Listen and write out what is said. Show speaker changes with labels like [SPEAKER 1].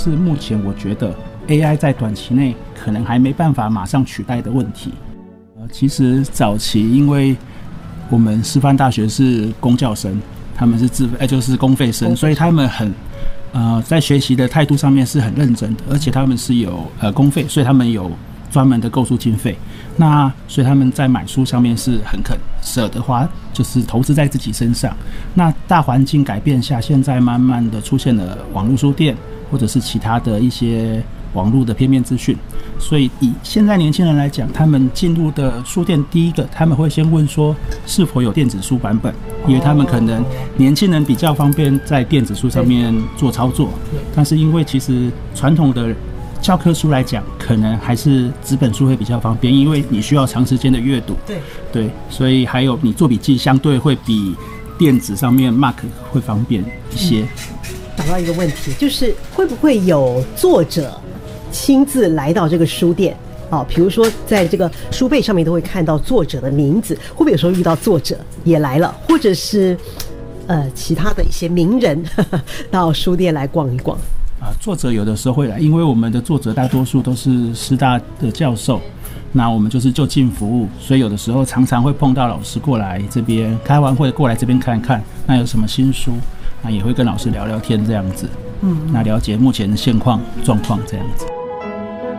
[SPEAKER 1] 是目前我觉得 AI 在短期内可能还没办法马上取代的问题。其实早期因为我们师范大学是公教生，他们是就是公费生，所以他们在学习的态度上面是很认真的，而且他们是有公费，所以他们有专门的购书经费。那所以他们在买书上面是很肯舍得花，就是投资在自己身上。那大环境改变下，现在慢慢的出现了网络书店，或者是其他的一些网络的片面资讯。所以以现在年轻人来讲，他们进入的书店，第一个他们会先问说是否有电子书版本，因为他们可能年轻人比较方便在电子书上面做操作，但是因为其实传统的教科书来讲，可能还是纸本书会比较方便，因为你需要长时间的阅读。对，所以还有你做笔记相对会比电子上面 mark 会方便一些。
[SPEAKER 2] 找到一个问题，就是会不会有作者亲自来到这个书店？比如说在这个书背上面都会看到作者的名字，会不会有时候遇到作者也来了，或者是其他的一些名人到书店来逛一逛？
[SPEAKER 1] 作者有的时候会来，因为我们的作者大多数都是师大的教授，那我们就是就近服务，所以有的时候常常会碰到老师过来这边开完会过来这边看看，那有什么新书，那也会跟老师聊聊天这样子，那了解目前的现况状况这样子。